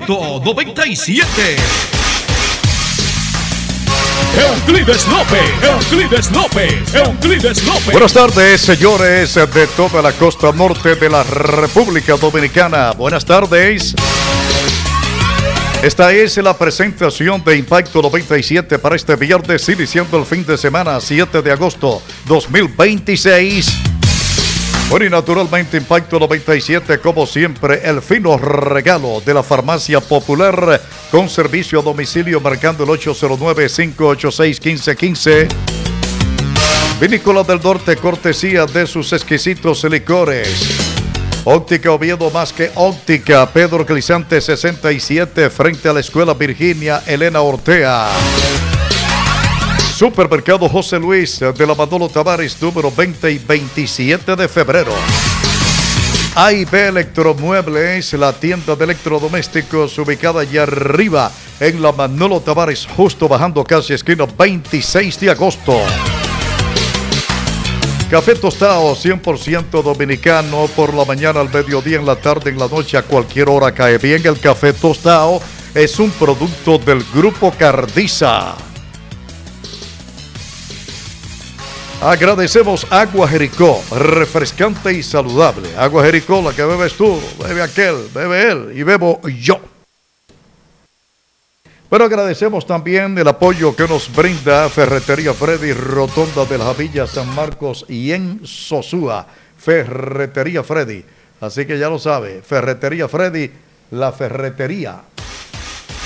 Impacto 97. Euclides López. Buenas tardes, señores de toda la costa norte de la República Dominicana. Buenas tardes. Esta es la presentación de Impacto 97 para este viernes, iniciando el fin de semana, 7 de agosto 2026. Bueno, y naturalmente Impacto 97, como siempre, el fino regalo de la Farmacia Popular con servicio a domicilio marcando el 809-586-1515. Vinícola del Norte, cortesía de sus exquisitos licores. Óptica Oviedo, más que óptica, Pedro Clisante 67, frente a la Escuela Virginia Elena Ortea. Supermercado José Luis de la Manolo Tavares, número 20 y 27 de febrero. A&B Electromuebles, la tienda de electrodomésticos ubicada allá arriba en la Manolo Tavares, justo bajando casi esquina 26 de agosto. Café tostado 100% dominicano, por la mañana, al mediodía, en la tarde, en la noche, a cualquier hora cae bien. El café tostado es un producto del Grupo Cardiza. Agradecemos Agua Jericó, refrescante y saludable. Agua Jericó, la que bebes tú, bebe aquel, bebe él y bebo yo. Pero agradecemos también el apoyo que nos brinda Ferretería Freddy, Rotonda de la Javilla, San Marcos y en Sosúa. Ferretería Freddy. Así que ya lo sabe, Ferretería Freddy, la ferretería